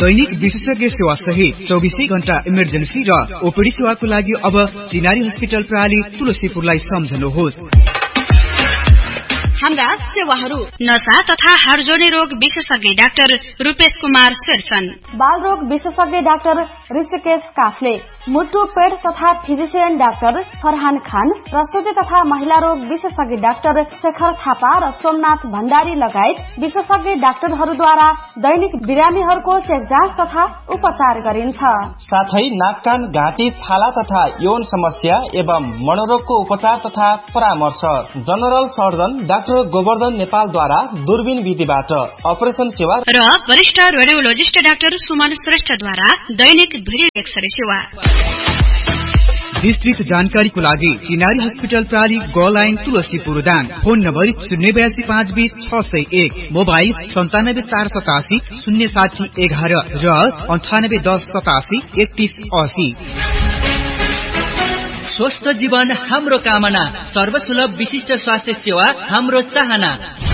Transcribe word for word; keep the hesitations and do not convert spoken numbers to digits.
दैनिक विशेषज्ञ सेवा सहित चौबिसै घण्टा इमर्जेन्सी र ओपीडी सेवाको लागि अब चिनारी हस्पिटल प्रणाली तुलसीपुरलाई सम्झनुहोस्। हाम्रा सेवाहरू नशा तथा हाड जोड्ने रोग विशेषज्ञ डाक्टर रूपेश कुमार शेरसन, बाल रोग विशेषज्ञ डाक्टर ऋषिकेश काफले, मुटु पेट तथा फिजिशियन डाक्टर फरहान खान, प्रसुति तथा महिला रोग विशेषज्ञ डाक्टर शेखर थापा र सोमनाथ भण्डारी लगायत विशेषज्ञ डाक्टरहरूद्वारा दैनिक बिरामीहरूको चेक जाँच तथा उपचार गरिन्छ। साथै नाक कान घाँटी छाला तथा यौन समस्या एवं मनोरोगको उपचार तथा परामर्श जनरल सर्जन डाक्टर गोवर्धन नेपालद्वारा दूरबीन विधिबाट अपरेसन सेवा र वरिष्ठ रेडियोलोजिस्ट डाक्टर सुमन श्रेष्ठद्वारा दैनिक भिडियो एक्सरे सेवा। विस्तृत जानकारीको लागि चिनारी हस्पिटल प्रणाली ग line Tulsipur Dang, phone number शून्य बयासी पाँच बीस छ सय एक, मोबाइल सन्तानब्बे चार सतासी शून्य साठी एघार र अन्ठानब्बे दस सतासी एकतीस असी। स्वस्थ जीवन हाम्रो कामना, सर्वसुलभ विशिष्ट स्वास्थ्य सेवा हाम्रो चाहना।